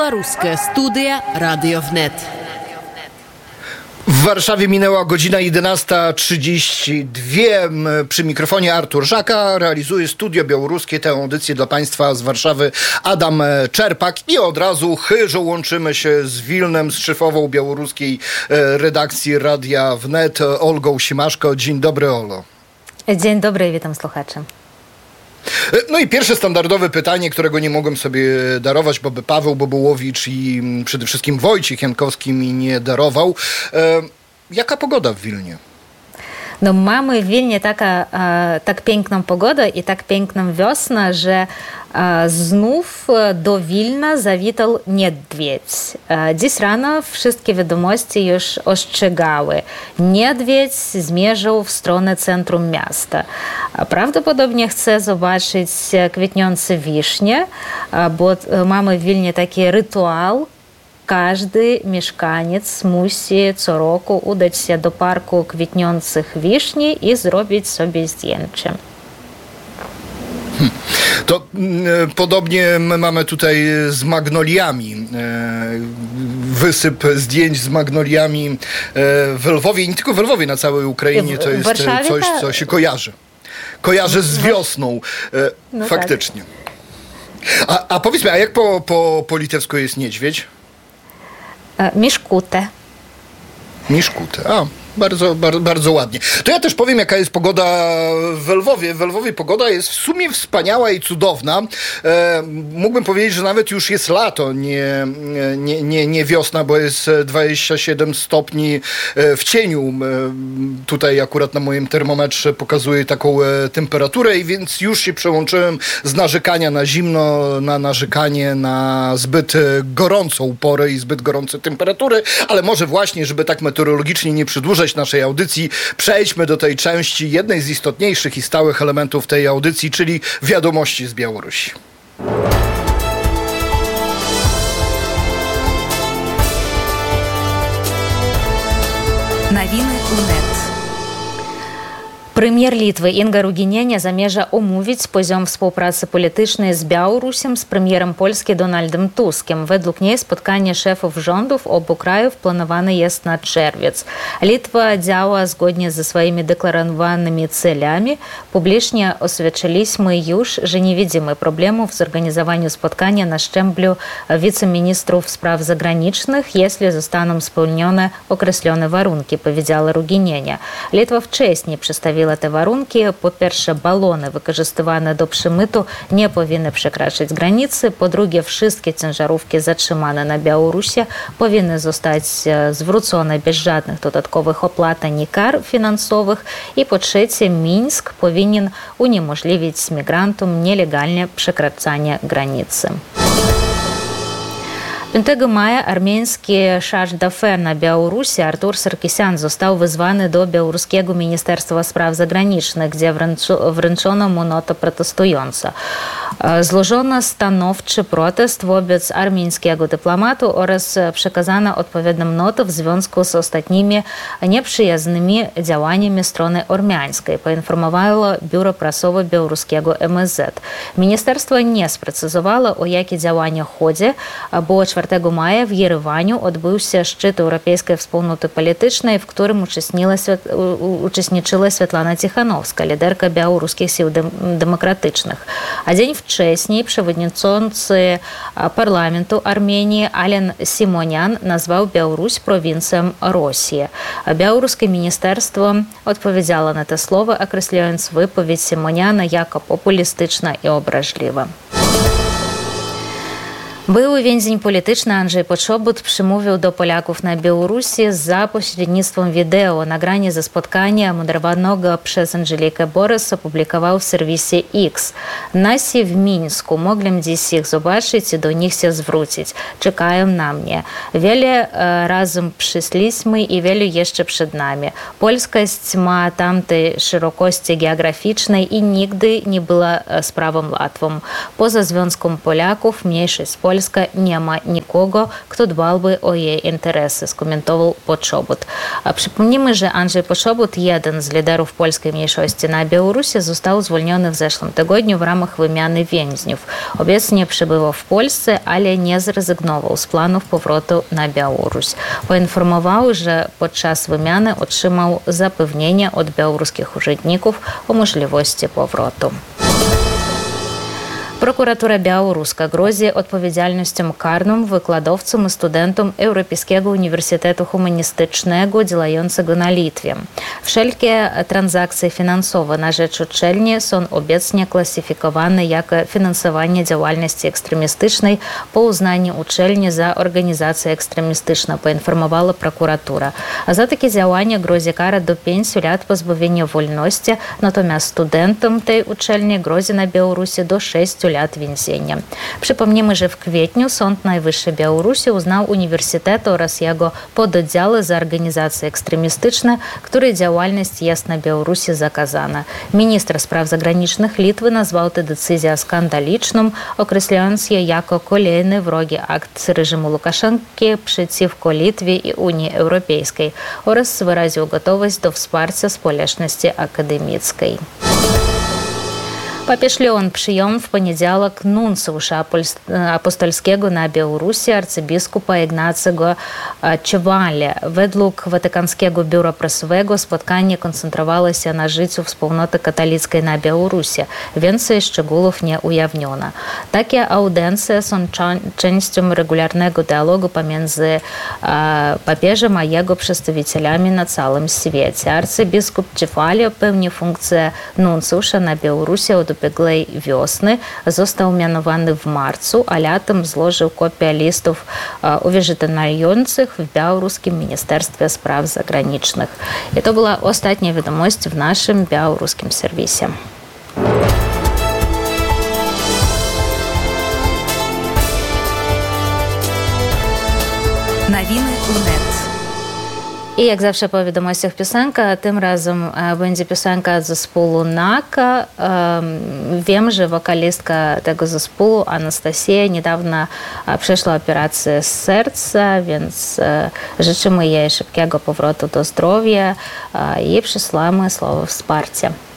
Białoruskie Studia Radio Wnet. W Warszawie minęła godzina 11:32. Przy mikrofonie Artur Żaka. Realizuje Studio Białoruskie. Tę audycję dla Państwa z Warszawy Adam Czerpak. I od razu chyżo łączymy się z Wilnem, z szefową białoruskiej redakcji Radia Wnet, Olgą Simaszko. Dzień dobry, Olo. Dzień dobry, witam słuchaczy. No i pierwsze standardowe pytanie, którego nie mogłem sobie darować, bo by Paweł Bobołowicz i przede wszystkim Wojciech Jankowski mi nie darował. Jaka pogoda w Wilnie? No mamy w Wilnie tak piękną pogodę i tak piękną wiosnę, że znów do Wilna zawitał niedźwiedź. Dziś rano wszystkie wiadomości już ostrzegały. Niedźwiedź zmierzył w stronę centrum miasta. Prawdopodobnie chce zobaczyć kwitnące wiśnie, bo mamy w Wilnie taki rytuał. Każdy mieszkaniec musi co roku udać się do parku kwitnących wiśni i zrobić sobie zdjęcie. To podobnie mamy tutaj z magnoliami. Wysyp zdjęć z magnoliami w Lwowie i nie tylko w Lwowie, na całej Ukrainie to jest coś, co się kojarzy. Kojarzy z wiosną. No faktycznie. Tak. A powiedz mi, a jak po litewsku jest niedźwiedź? Miszkute. Miszkute, bardzo ładnie. To ja też powiem, jaka jest pogoda w Lwowie. W Lwowie pogoda jest w sumie wspaniała i cudowna. Mógłbym powiedzieć, że nawet już jest lato, nie wiosna, bo jest 27 stopni w cieniu. Tutaj akurat na moim termometrze pokazuje taką temperaturę i więc już się przełączyłem z narzekania na zimno na narzekanie na zbyt gorącą porę i zbyt gorące temperatury, ale może właśnie, żeby tak meteorologicznie nie przedłużać naszej audycji, przejdźmy do tej części, jednej z istotniejszych i stałych elementów tej audycji, czyli wiadomości z Białorusi. Nowiny UNET. Premier Litwy Inga Ruginienė zamierza omówić poziom współpracy politycznej z Białorusiem z premierem Polski Donaldem Tuskiem. Według niej spotkanie szefów rządów obu krajów planowane jest na czerwiec. Litwa działa zgodnie ze swoimi deklarowanymi celami. Publicznie oświadczyliśmy już, że nie widzimy problemów w zorganizowaniu spotkania na szczeblu wiceministrów spraw zagranicznych, jeśli zostaną spełnione określone warunki, powiedziała Ruginienė. Litwa wcześniej przedstawiła te warunki. Po pierwsze, balony wykorzystywane do przemytu nie powinny przekraczać granicy. Po drugie, wszystkie ciężarówki zatrzymane na Białorusi powinny zostać zwrócone bez żadnych dodatkowych opłat ani kar finansowych. I po trzecie, Mińsk powinien uniemożliwić migrantom nielegalne przekraczanie granicy. 5 maja armeński szef d'affaires na Białorusi Artur Sarkisyan został wezwany do białoruskiego Ministerstwa Spraw Zagranicznych, gdzie wręczono mu notę protestującą. Złożono stanowczy protest wobec armeńskiego dyplomatu oraz przekazano odpowiednią notę w związku z ostatnimi nieprzyjaznymi działaniami strony ormiańskiej, poinformowało biuro prasowe białoruskiego MSZ. Ministerstwo nie sprecyzowało, o jakie działania chodzi, bo 4 maja w Jerewaniu odbył się szczyt Europejskiej Wspólnoty Politycznej, w którym uczestniczyła Svetlana Tikhanovska, liderka białoruskich sił demokratycznych. A dzień wcześniej przewodniczący parlamentu Armenii Alen Simonian nazwał Białoruś prowincją Rosji. Białoruskie ministerstwo odpowiedziało na te słowa, określając wypowiedź Simoniana jako populistyczna i obraźliwa. Były więzień polityczny Andrzej Poczobut przemówił do Polaków na Białorusi za pośrednictwem wideo. Nagranie ze spotkania moderowanego przez Angelikę Borys opublikował w serwisie X. Nasi w Mińsku mogli dziś ich zobaczyć i do nich się zwrócić. Czekają na mnie. Wiele razem przyszliśmy i wiele jeszcze przed nami. Polskość ma tamtej szerokości geograficznej i nigdy nie była sprawą łatwą. Poza Związkiem Polaków mniejszość Polski Polska nie ma nikogo, kto dbałby o jej interesy, skomentował Poczobut. A przypomnijmy, że Andrzej Poczobut, jeden z liderów polskiej mniejszości na Białorusi, został zwolniony w zeszłym tygodniu w ramach wymiany więźniów. Obecnie przebywa w Polsce, ale nie zrezygnował z planów powrotu na Białoruś. Poinformował, że podczas wymiany otrzymał zapewnienie od białoruskich urzędników o możliwości powrotu. Prokuratura białoruska grozi odpowiedzialnością karną wykładowcom i studentom Europejskiego Uniwersytetu Humanistycznego działającego na Litwie. Wszelkie transakcje finansowe na rzecz uczelni są obecnie klasyfikowane jako finansowanie działalności ekstremistycznej po uznaniu uczelni za organizację ekstremistyczną, poinformowała prokuratura. A za takie działania grozi kara do 5 lat pozbawienia wolności, natomiast studentom tej uczelni grozi na Białorusi do 6 lat więzienia. Przypomnijmy, że w kwietniu Sąd Najwyższy Białorusi uznał uniwersytet oraz jego pododdziały za organizacje ekstremistyczne, której działalność jest na Białorusi zakazana. Minister spraw zagranicznych Litwy nazwał tę decyzję skandaliczną, określając je jako kolejny wrogi akt reżimu Łukaszenki przeciwko Litwie i Unii Europejskiej oraz wyraził gotowość do wsparcia społeczności akademickiej. Papież Leon przyjął w poniedziałek nuncjusza apostolskiego na Białorusi arcybiskupa Ignacego Ciewale. Według Watykańskiego Biura Prasowego spotkanie koncentrowało się na życiu wspólnoty katolickiej na Białorusi. Więcej szczegółów nie ujawniono. Takie audiencje są częścią regularnego dialogu pomiędzy papieżem a jego przedstawicielami na całym świecie. Arcybiskup Ciewale pełni funkcję nuncjusza na Białorusi od ubiegłej wiosny. Został mianowany w marcu, a latem złożył kopię listów uwierzytelniających w białoruskim Ministerstwie Spraw Zagranicznych. I to była ostatnia wiadomość w naszym białoruskim serwisie. Nowiny UNET. I jak zawsze po wiadomościach piosenka, a tym razem będzie piosenka zespołu NAKA. Wiem, że wokalistka tego zespołu, Anastasia, niedawno przeszła operację serca, więc życzymy jej szybkiego powrotu do zdrowia i przysyłamy słowo wsparcia.